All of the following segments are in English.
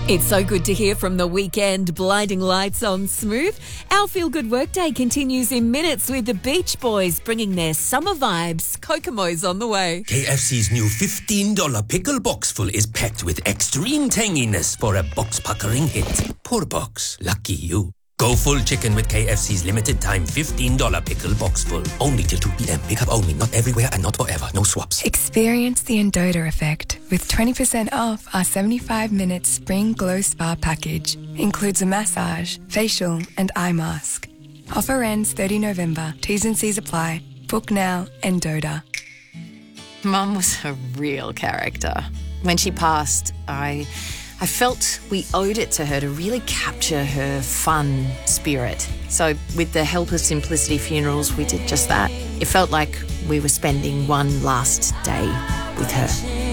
It's so good to hear from The Weekend. Blinding Lights on Smooth. Our Feel Good Workday continues in minutes with the Beach Boys bringing their summer vibes. Kokomo's on the way. KFC's new $15 pickle box full is packed with extreme tanginess for a box-puckering hit. Poor box. Lucky you. Go full chicken with KFC's limited time $15 pickle box full. Only till 2 p.m. Pick up only. Not everywhere and not forever. No swaps. Experience the Endota effect with 20% off our 75-minute Spring Glow Spa package. Includes a massage, facial and eye mask. Offer ends 30 November. T's and C's apply. Book now. Endota. Mum was a real character. When she passed, I felt we owed it to her to really capture her fun spirit. So with the help of Simplicity Funerals, we did just that. It felt like we were spending one last day with her.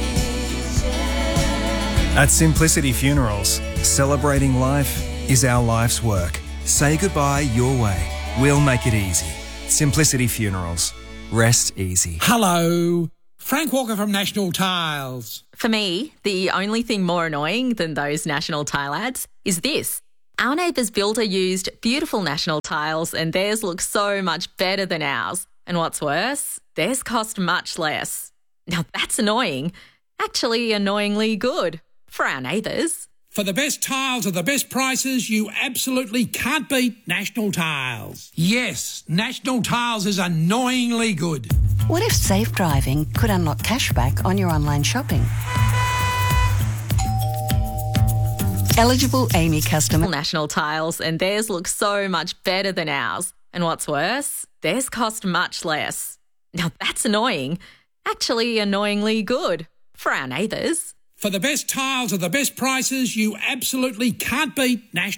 At Simplicity Funerals, celebrating life is our life's work. Say goodbye your way. We'll make it easy. Simplicity Funerals. Rest easy. Hello. Frank Walker from National Tiles. For me, the only thing more annoying than those National Tile ads is this. Our neighbour's builder used beautiful National Tiles and theirs looks so much better than ours. And what's worse, theirs cost much less. Now that's annoying. Actually annoyingly good for our neighbours. For the best tiles at the best prices, you absolutely can't beat National Tiles. Yes, National Tiles is annoyingly good. What if safe driving could unlock cashback on your online shopping? Eligible Amy customer. National Tiles and theirs looks so much better than ours. And what's worse, theirs cost much less. Now that's annoying. Actually annoyingly good for our neighbours. For the best tiles at the best prices, you absolutely can't beat National